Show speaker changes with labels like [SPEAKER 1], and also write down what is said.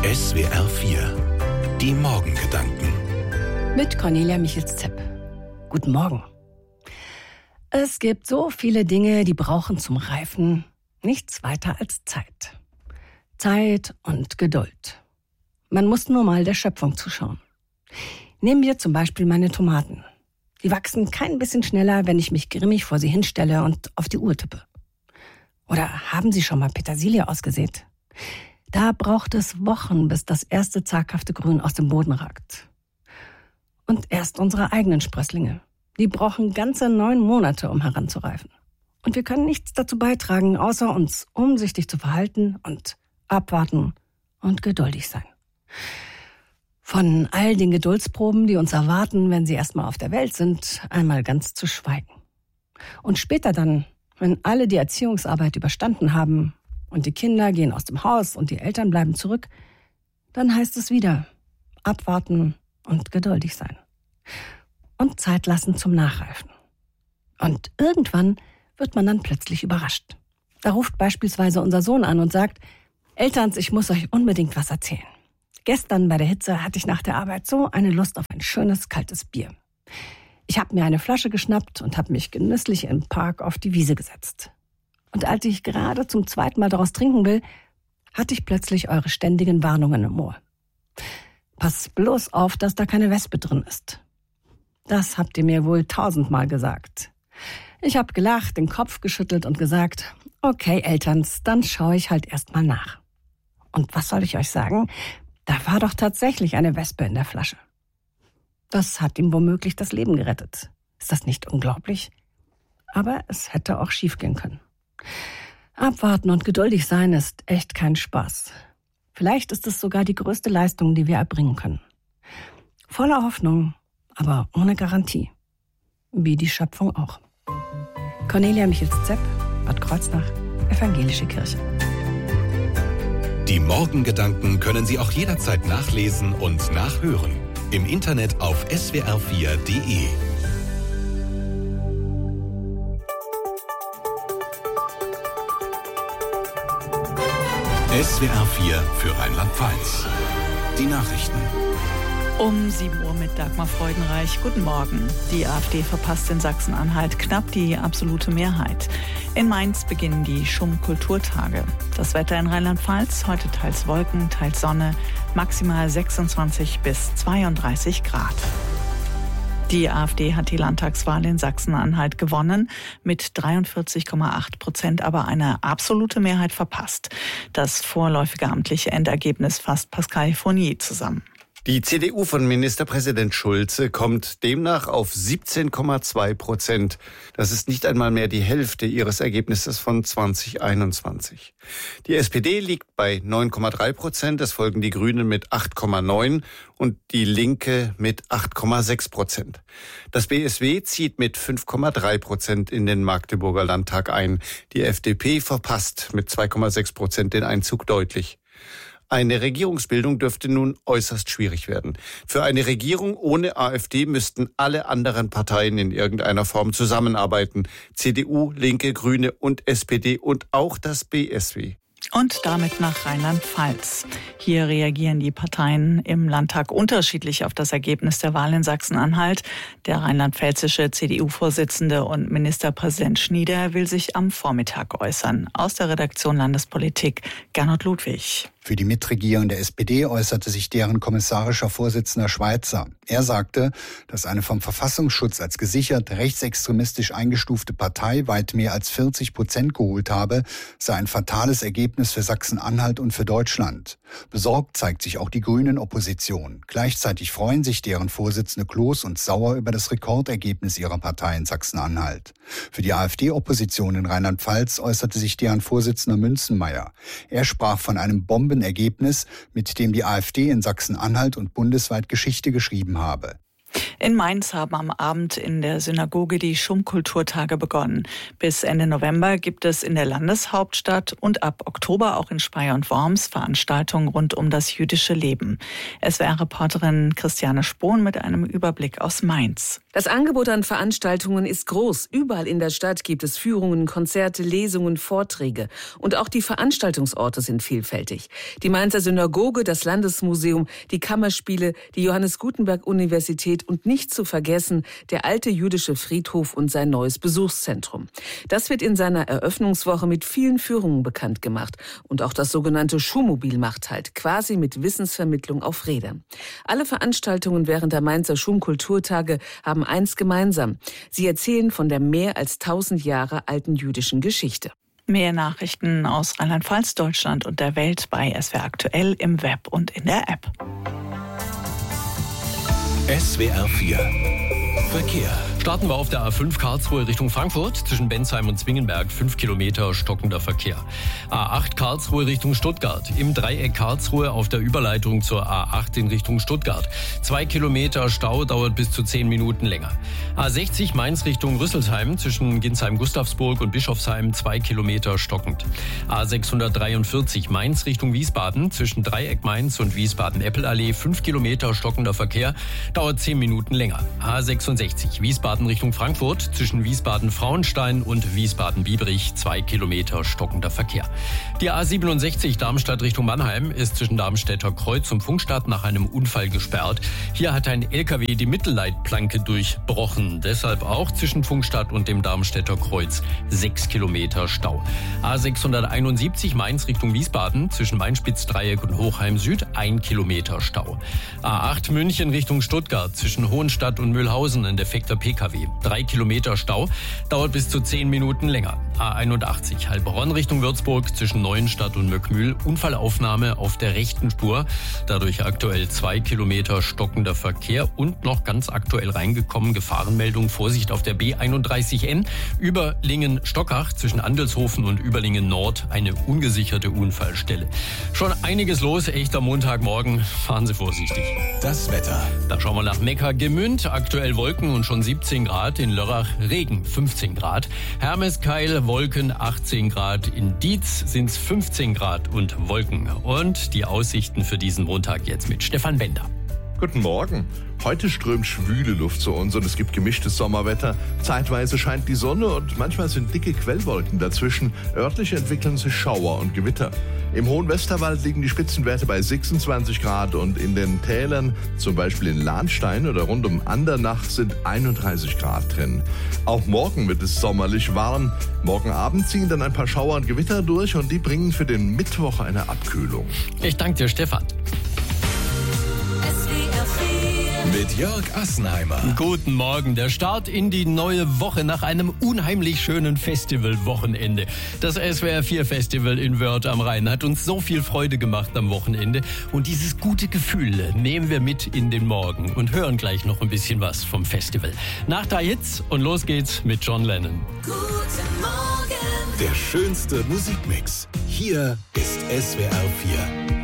[SPEAKER 1] SWR 4. Die Morgengedanken.
[SPEAKER 2] Mit Cornelia Michels-Zepp. Guten Morgen. Es gibt so viele Dinge, die brauchen zum Reifen nichts weiter als Zeit. Zeit und Geduld. Man muss nur mal der Schöpfung zuschauen. Nehmen wir zum Beispiel meine Tomaten. Die wachsen kein bisschen schneller, wenn ich mich grimmig vor sie hinstelle und auf die Uhr tippe. Oder haben Sie schon mal Petersilie ausgesät? Da braucht es Wochen, bis das erste zaghafte Grün aus dem Boden ragt. Und erst unsere eigenen Sprösslinge. Die brauchen ganze 9 Monate, um heranzureifen. Und wir können nichts dazu beitragen, außer uns umsichtig zu verhalten und abwarten und geduldig sein. Von all den Geduldsproben, die uns erwarten, wenn sie erstmal auf der Welt sind, einmal ganz zu schweigen. Und später dann, wenn alle die Erziehungsarbeit überstanden haben und die Kinder gehen aus dem Haus und die Eltern bleiben zurück, dann heißt es wieder abwarten und geduldig sein. Und Zeit lassen zum Nachreifen. Und irgendwann wird man dann plötzlich überrascht. Da ruft beispielsweise unser Sohn an und sagt: Elterns, ich muss euch unbedingt was erzählen. Gestern bei der Hitze hatte ich nach der Arbeit so eine Lust auf ein schönes, kaltes Bier. Ich habe mir eine Flasche geschnappt und habe mich genüsslich im Park auf die Wiese gesetzt. Und als ich gerade zum 2. Mal daraus trinken will, hatte ich plötzlich eure ständigen Warnungen im Ohr. Pass bloß auf, dass da keine Wespe drin ist. Das habt ihr mir wohl 1000-mal gesagt. Ich habe gelacht, den Kopf geschüttelt und gesagt: Okay, Elterns, dann schaue ich halt erst mal nach. Und was soll ich euch sagen? Da war doch tatsächlich eine Wespe in der Flasche. Das hat ihm womöglich das Leben gerettet. Ist das nicht unglaublich? Aber es hätte auch schiefgehen können. Abwarten und geduldig sein ist echt kein Spaß. Vielleicht ist es sogar die größte Leistung, die wir erbringen können. Voller Hoffnung, aber ohne Garantie. Wie die Schöpfung auch. Cornelia Michels-Zepp, Bad Kreuznach, Evangelische Kirche.
[SPEAKER 1] Die Morgengedanken können Sie auch jederzeit nachlesen und nachhören. Im Internet auf swr4.de. SWR 4 für Rheinland-Pfalz. Die Nachrichten.
[SPEAKER 3] Um 7 Uhr mit Dagmar Freudenreich. Guten Morgen. Die AfD verpasst in Sachsen-Anhalt knapp die absolute Mehrheit. In Mainz beginnen die Schumm-Kulturtage. Das Wetter in Rheinland-Pfalz: heute teils Wolken, teils Sonne, maximal 26 bis 32 Grad. Die AfD hat die Landtagswahl in Sachsen-Anhalt gewonnen, mit 43,8%, aber eine absolute Mehrheit verpasst. Das vorläufige amtliche Endergebnis fasst Pascal Fournier zusammen.
[SPEAKER 4] Die CDU von Ministerpräsident Schulze kommt demnach auf 17,2%. Das ist nicht einmal mehr die Hälfte ihres Ergebnisses von 2021. Die SPD liegt bei 9,3%, es folgen die Grünen mit 8,9% und die Linke mit 8,6%. Das BSW zieht mit 5,3% in den Magdeburger Landtag ein. Die FDP verpasst mit 2,6% den Einzug deutlich. Eine Regierungsbildung dürfte nun äußerst schwierig werden. Für eine Regierung ohne AfD müssten alle anderen Parteien in irgendeiner Form zusammenarbeiten. CDU, Linke, Grüne und SPD und auch das BSW.
[SPEAKER 3] Und damit nach Rheinland-Pfalz. Hier reagieren die Parteien im Landtag unterschiedlich auf das Ergebnis der Wahl in Sachsen-Anhalt. Der rheinland-pfälzische CDU-Vorsitzende und Ministerpräsident Schnieder will sich am Vormittag äußern. Aus der Redaktion Landespolitik, Gernot Ludwig.
[SPEAKER 5] Für die mitregierende SPD äußerte sich deren kommissarischer Vorsitzender Schweitzer. Er sagte, dass eine vom Verfassungsschutz als gesichert rechtsextremistisch eingestufte Partei weit mehr als 40% geholt habe, sei ein fatales Ergebnis für Sachsen-Anhalt und für Deutschland. Besorgt zeigt sich auch die Grünen-Opposition. Gleichzeitig freuen sich deren Vorsitzende Kloß und sauer über das Rekordergebnis ihrer Partei in Sachsen-Anhalt. Für die AfD-Opposition in Rheinland-Pfalz äußerte sich deren Vorsitzender Münzenmaier. Er sprach von einem Bombenergebnis, mit dem die AfD in Sachsen-Anhalt und bundesweit Geschichte geschrieben habe.
[SPEAKER 3] In Mainz haben am Abend in der Synagoge die Schum-Kulturtage begonnen. Bis Ende November gibt es in der Landeshauptstadt und ab Oktober auch in Speyer und Worms Veranstaltungen rund um das jüdische Leben. SWR-Reporterin Christiane Spohn mit einem Überblick aus Mainz.
[SPEAKER 6] Das Angebot an Veranstaltungen ist groß. Überall in der Stadt gibt es Führungen, Konzerte, Lesungen, Vorträge. Und auch die Veranstaltungsorte sind vielfältig. Die Mainzer Synagoge, das Landesmuseum, die Kammerspiele, die Johannes-Gutenberg-Universität und nicht zu vergessen der alte jüdische Friedhof und sein neues Besuchszentrum. Das wird in seiner Eröffnungswoche mit vielen Führungen bekannt gemacht. Und auch das sogenannte Schummobil macht halt, quasi mit Wissensvermittlung auf Rädern. Alle Veranstaltungen während der Mainzer Schum-Kulturtage haben eins gemeinsam. Sie erzählen von der mehr als 1000 Jahre alten jüdischen Geschichte.
[SPEAKER 3] Mehr Nachrichten aus Rheinland-Pfalz, Deutschland und der Welt bei SWR Aktuell im Web und in der App.
[SPEAKER 1] SWR 4 Verkehr.
[SPEAKER 7] Starten wir auf der A5 Karlsruhe Richtung Frankfurt. Zwischen Bensheim und Zwingenberg 5 Kilometer stockender Verkehr. A8 Karlsruhe Richtung Stuttgart. Im Dreieck Karlsruhe auf der Überleitung zur A8 in Richtung Stuttgart. 2 Kilometer Stau, dauert bis zu 10 Minuten länger. A60 Mainz Richtung Rüsselsheim. Zwischen Ginsheim-Gustavsburg und Bischofsheim 2 Kilometer stockend. A643 Mainz Richtung Wiesbaden. Zwischen Dreieck Mainz und Wiesbaden-Eppelallee 5 Kilometer stockender Verkehr. Dauert 10 Minuten länger. A66 Wiesbaden Richtung Frankfurt, zwischen Wiesbaden-Frauenstein und Wiesbaden-Biebrich 2 Kilometer stockender Verkehr. Die A67 Darmstadt Richtung Mannheim ist zwischen Darmstädter Kreuz und Pfungstadt nach einem Unfall gesperrt. Hier hat ein LKW die Mittelleitplanke durchbrochen. Deshalb auch zwischen Pfungstadt und dem Darmstädter Kreuz 6 Kilometer Stau. A671 Mainz Richtung Wiesbaden, zwischen Mainspitzdreieck und Hochheim Süd 1 Kilometer Stau. A8 München Richtung Stuttgart, zwischen Hohenstadt und Mühlhausen ein defekter PKW. 3 Kilometer Stau, dauert bis zu 10 Minuten länger. A81 Heilbronn Richtung Würzburg, zwischen Neuenstadt und Möckmühl. Unfallaufnahme auf der rechten Spur. Dadurch aktuell 2 Kilometer stockender Verkehr und noch ganz aktuell reingekommen Gefahrenmeldung. Vorsicht auf der B31N. Über Lingen-Stockach zwischen Andelshofen und Überlingen Nord eine ungesicherte Unfallstelle. Schon einiges los, echter Montagmorgen. Fahren Sie vorsichtig.
[SPEAKER 1] Das Wetter.
[SPEAKER 7] Da schauen wir nach Neckargemünd. Aktuell Wolken und schon 17 Grad. In Lörrach Regen 15 Grad. Hermeskeil Wolken 18 Grad. In Dietz sind es 15 Grad und Wolken. Und die Aussichten für diesen Montag jetzt mit Stefan Bender.
[SPEAKER 8] Guten Morgen. Heute strömt schwüle Luft zu uns und es gibt gemischtes Sommerwetter. Zeitweise scheint die Sonne und manchmal sind dicke Quellwolken dazwischen. Örtlich entwickeln sich Schauer und Gewitter. Im Hohen Westerwald liegen die Spitzenwerte bei 26 Grad und in den Tälern, zum Beispiel in Lahnstein oder rund um Andernach, sind 31 Grad drin. Auch morgen wird es sommerlich warm. Morgen Abend ziehen dann ein paar Schauer und Gewitter durch und die bringen für den Mittwoch eine Abkühlung.
[SPEAKER 7] Ich danke dir, Stefan.
[SPEAKER 1] Mit Jörg Assenheimer.
[SPEAKER 7] Guten Morgen. Der Start in die neue Woche nach einem unheimlich schönen Festivalwochenende. Das SWR 4 Festival in Wörth am Rhein hat uns so viel Freude gemacht am Wochenende. Und dieses gute Gefühl nehmen wir mit in den Morgen und hören gleich noch ein bisschen was vom Festival. Nach da Hits und los geht's mit John Lennon.
[SPEAKER 1] Guten Morgen. Der schönste Musikmix. Hier ist SWR 4.